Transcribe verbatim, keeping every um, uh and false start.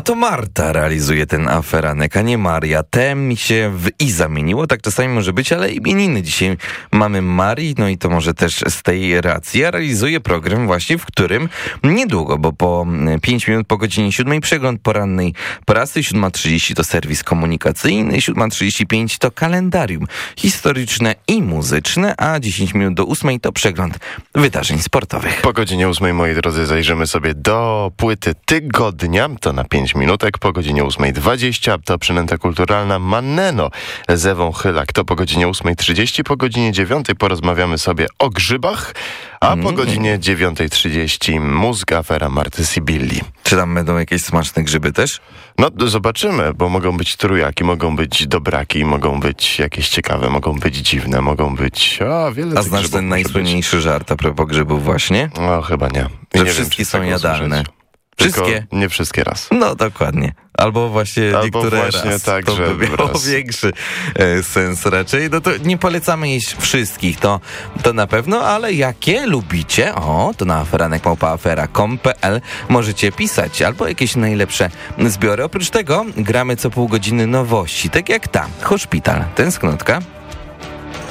to Marta realizuje ten aferanek, a nie Maria. T mi się w I zamieniło, tak czasami może być, ale imieniny dzisiaj mamy Marii, no i to może też z tej racji. Ja realizuję program właśnie, w którym niedługo, bo po pięć minut po godzinie siódmej przegląd porannej prasy, siódma trzydzieści to serwis komunikacyjny, siódma trzydzieści pięć to kalendarium historyczne i muzyczne, a dziesięć minut do ósmej to przegląd wydarzeń sportowych. Po godzinie ósmej, moi drodzy, zajrzymy sobie do płyty tygodnia, to na pięć minutek. Po godzinie ósmej dwadzieścia to przynęta kulturalna Manneno z Ewą Chylak. To po godzinie ósmej trzydzieści. Po godzinie dziewiątej porozmawiamy sobie o grzybach, a po godzinie dziewiątej trzydzieści mózg, afera Marty Sibilli. Czy tam będą jakieś smaczne grzyby też? No, zobaczymy, bo mogą być trójaki, mogą być dobraki, mogą być jakieś ciekawe, mogą być dziwne, mogą być... O, wiele A znasz ten najsłynniejszy być. żart a propos grzybów właśnie? No, chyba nie. Że nie wszystkie wiem, są jadalne. Usłyszeć. Wszystkie? Tylko nie wszystkie raz. No, dokładnie. Albo właśnie Albo niektóre właśnie raz. tak, to że by miało raz. większy e, sens raczej. No to nie polecamy jeść wszystkich, to, to na pewno, ale jakie lubicie, o, to na aferanek małpa afera kropka com kropka pe el możecie pisać, albo jakieś najlepsze zbiory. Oprócz tego gramy co pół godziny nowości, tak jak ta, Hospital, tęsknotka.